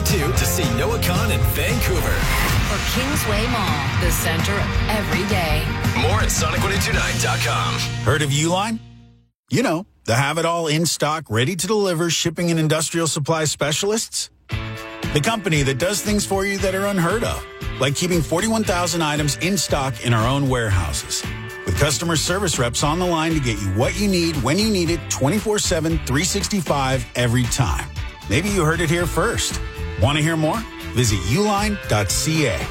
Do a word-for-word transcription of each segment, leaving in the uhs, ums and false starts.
twenty-two to see Noah Khan in Vancouver. For Kingsway Mall, the center of every day. More at Sonic ten twenty-nine dot com. Heard of Uline? You know, the have-it-all in-stock, ready-to-deliver shipping and industrial supply specialists. The company that does things for you that are unheard of, like keeping forty-one thousand items in stock in our own warehouses. With customer service reps on the line to get you what you need, when you need it, twenty-four seven, three sixty-five, every time. Maybe you heard it here first. Want to hear more? Visit uline dot c a.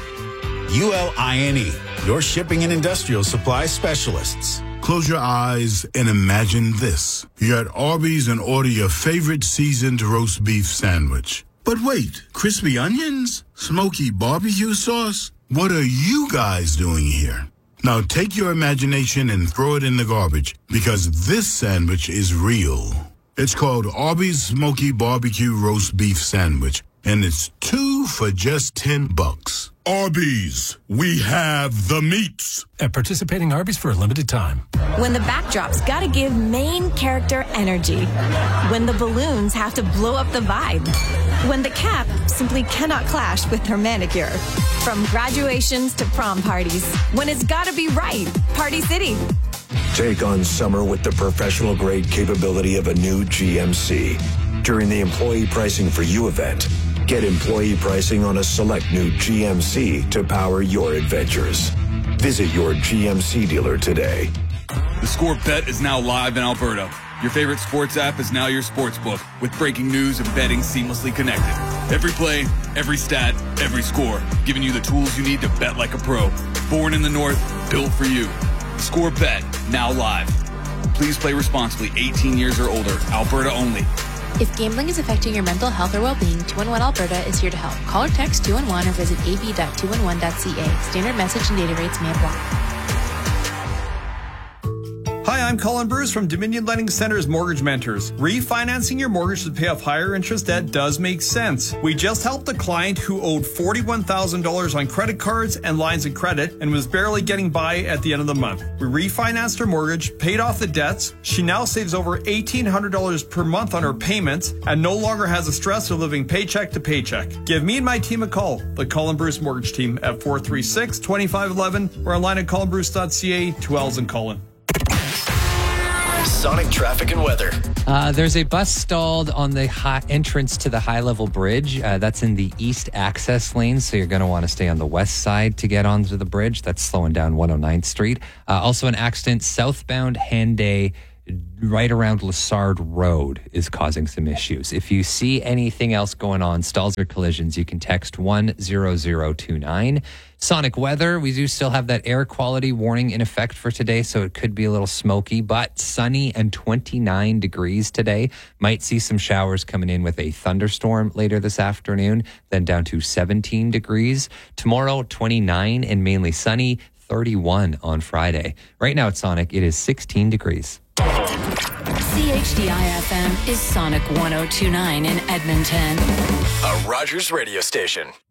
U L I N E, your shipping and industrial supply specialists. Close your eyes and imagine this. You're at Arby's and order your favorite seasoned roast beef sandwich. But wait, crispy onions? Smoky barbecue sauce? What are you guys doing here? Now take your imagination and throw it in the garbage, because this sandwich is real. It's called Arby's Smoky Barbecue Roast Beef Sandwich, and it's two for just ten bucks. Arby's, we have the meats. At participating Arby's for a limited time. When the backdrop's gotta give main character energy. When the balloons have to blow up the vibe. When the cap simply cannot clash with her manicure. From graduations to prom parties. When it's gotta be right. Party City. Take on summer with the professional-grade capability of a new G M C. During the Employee Pricing for You event, get employee pricing on a select new G M C to power your adventures. Visit your G M C dealer today. The Score Bet is now live in Alberta. Your favorite sports app is now your sports book, with breaking news and betting seamlessly connected. Every play, every stat, every score, giving you the tools you need to bet like a pro. Born in the North, built for you. Score Bet, now live. Please play responsibly, eighteen years or older, Alberta only. If gambling is affecting your mental health or well-being, two one one Alberta is here to help. Call or text two one one or visit a b dot two one one dot c a. Standard message and data rates may apply. Hi, I'm Colin Bruce from Dominion Lending Center's Mortgage Mentors. Refinancing your mortgage to pay off higher interest debt does make sense. We just helped a client who owed forty-one thousand dollars on credit cards and lines of credit and was barely getting by at the end of the month. We refinanced her mortgage, paid off the debts. She now saves over eighteen hundred dollars per month on her payments and no longer has the stress of living paycheck to paycheck. Give me and my team a call, the Colin Bruce Mortgage Team, at four three six, two five one one or online at colin bruce dot c a. Two L's in Colin. Sonic traffic and weather. Uh, there's a bus stalled on the high entrance to the high-level bridge. Uh, that's in the east access lane, so you're going to want to stay on the west side to get onto the bridge. That's slowing down one oh ninth Street. Uh, also, an accident southbound Henday right around Lessard Road is causing some issues. If you see anything else going on, stalls or collisions, you can text one zero zero two nine. Sonic weather, we do still have that air quality warning in effect for today, so it could be a little smoky, but sunny and twenty-nine degrees today. Might see some showers coming in with a thunderstorm later this afternoon, then down to seventeen degrees. Tomorrow, twenty-nine and mainly sunny, thirty-one on Friday. Right now at Sonic, it is sixteen degrees. C H D I F M is Sonic ten twenty-nine in Edmonton. A Rogers radio station.